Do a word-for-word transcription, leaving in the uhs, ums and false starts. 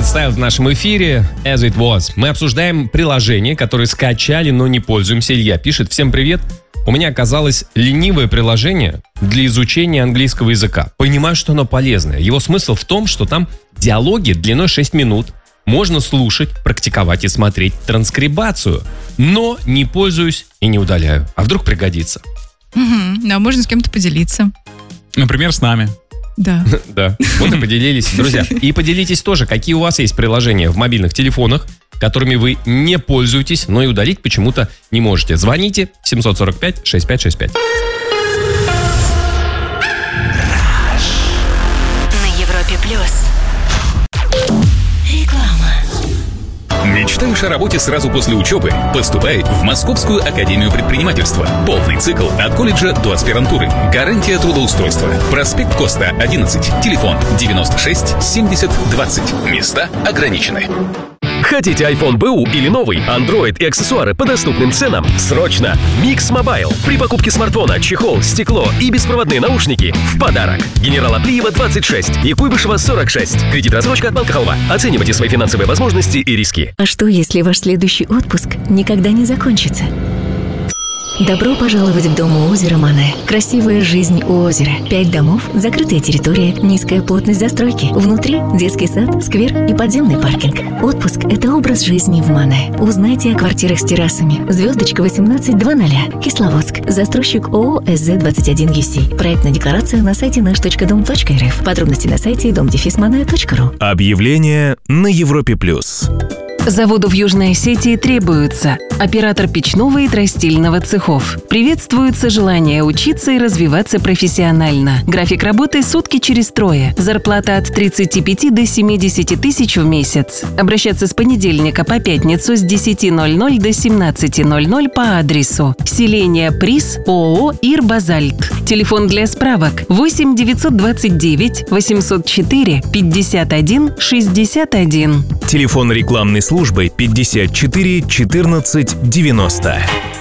представил в нашем эфире As It Was. Мы обсуждаем приложения, которые скачали, но не пользуемся. Илья пишет: всем привет. У меня оказалось ленивое приложение для изучения английского языка. Понимаю, что оно полезное. Его смысл в том, что там диалоги длиной шесть минут. Можно слушать, практиковать и смотреть транскрибацию. Но не пользуюсь и не удаляю. А вдруг пригодится? Угу, да, можно с кем-то поделиться. Например, с нами. Да. Да, вот и поделились, друзья. И поделитесь тоже, какие у вас есть приложения в мобильных телефонах, которыми вы не пользуетесь, но и удалить почему-то не можете. Звоните семь сорок пять шестьдесят пять шестьдесят пять. На Европе плюс. Реклама. Мечтаешь о работе сразу после учебы? Поступай в Московскую академию предпринимательства. Полный цикл от колледжа до аспирантуры. Гарантия трудоустройства. Проспект Коста, одиннадцать. Телефон девяносто шесть семьдесят двадцать. Места ограничены. Хотите iPhone бэ у или новый, Android и аксессуары по доступным ценам? Срочно! Mix Mobile. При покупке смартфона чехол, стекло и беспроводные наушники в подарок. Генерала Плиева двадцать шесть и Куйбышева сорок шесть. Кредит-рассрочка от Банка Халва. Оценивайте свои финансовые возможности и риски. А что, если ваш следующий отпуск никогда не закончится? Добро пожаловать в дом у озера Мане. Красивая жизнь у озера. Пять домов, закрытая территория, низкая плотность застройки. Внутри детский сад, сквер и подземный паркинг. Отпуск – это образ жизни в Мане. Узнайте о квартирах с террасами. Звездочка восемнадцать двадцать. Кисловодск. Застройщик ООО эс зет двадцать один ю си. Проектная декларация на сайте наш точка дом точка эр эф. Подробности на сайте дом дефис мане точка ру. Объявление на Европе плюс. Заводу в Южной Осетии требуется оператор печного и тростильного цехов. Приветствуется желание учиться и развиваться профессионально. График работы сутки через трое. Зарплата от тридцати пяти до семидесяти тысяч в месяц. Обращаться с понедельника по пятницу с десяти ноль-ноль до семнадцати ноль-ноль по адресу селение Приз, ООО «Ирбазальт». Телефон для справок восемь девятьсот двадцать девять восемьсот четыре пятьдесят один шестьдесят один. Телефон рекламной службы пятьдесят четыре четырнадцать девяносто.